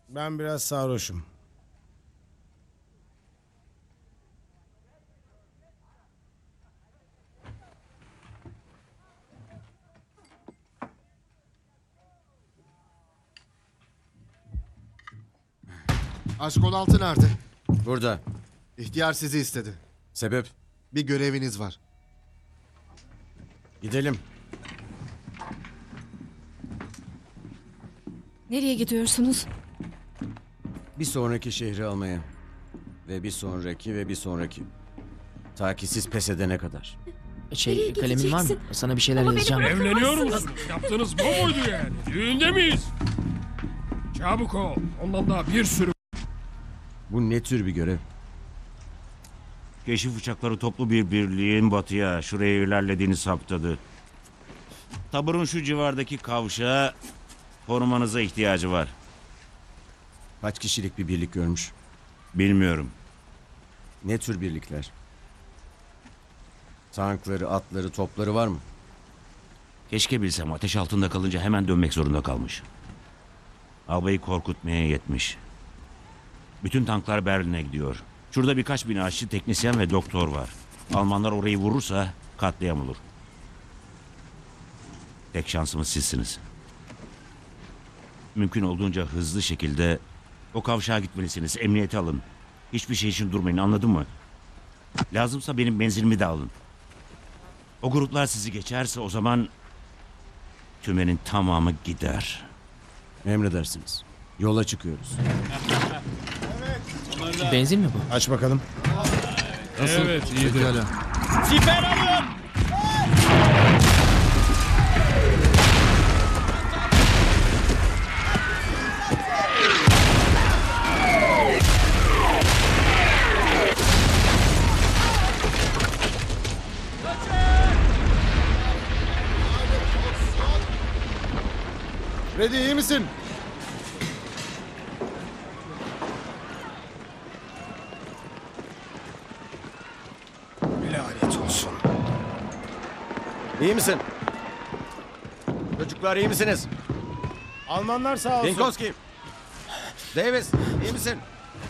Ben biraz sarhoşum. Aşk 16 nerede? Burada. İhtiyar sizi istedi. Sebep? Bir göreviniz var. Gidelim. Nereye gidiyorsunuz? Bir sonraki şehri almaya. Ve bir sonraki ve bir sonraki. Ta ki siz pes edene kadar. Nereye Kalemin var mı? gideceksin? Sana bir şeyler Ama beni yazacağım. bırak- Evleniyor Bırakamazsınız. musunuz? Yaptığınız bu muydu yani? Düğünde miyiz? Çabuk ol. Ondan daha bir sürü... Bu ne tür bir görev? Keşif uçakları toplu bir birliğin batıya, şuraya ilerlediğini saptadı. Taburun şu civardaki kavşağa korumanıza ihtiyacı var. Kaç kişilik bir birlik görmüş? Bilmiyorum. Ne tür birlikler? Tankları, atları, topları var mı? Keşke bilsem, ateş altında kalınca hemen dönmek zorunda kalmış. Albayı korkutmaya yetmiş. Bütün tanklar Berlin'e gidiyor. Şurada birkaç bin aşçı, teknisyen ve doktor var. Almanlar orayı vurursa katliam olur. Tek şansımız sizsiniz. Mümkün olduğunca hızlı şekilde o kavşağa gitmelisiniz. Emniyete alın. Hiçbir şey için durmayın, anladın mı? Lazımsa benim benzilimi de alın. O gruplar sizi geçerse o zaman tümenin tamamı gider. Emredersiniz. Yola çıkıyoruz. Benzin mi bu? Aç bakalım. Evet, iyidir. Pekala. Reddy iyi misin? Lanet olsun. İyi misin? Çocuklar iyi misiniz? Almanlar sağ olsun. Dinkowski. Davis, iyi misin?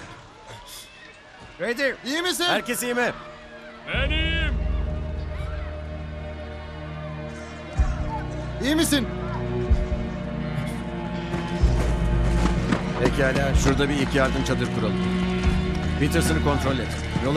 Raider, İyi misin? herkes iyi mi? Benim. İyi misin? Pekala, şurada bir ilk yardım çadır kuralım. Peterson'ı kontrol et. Yola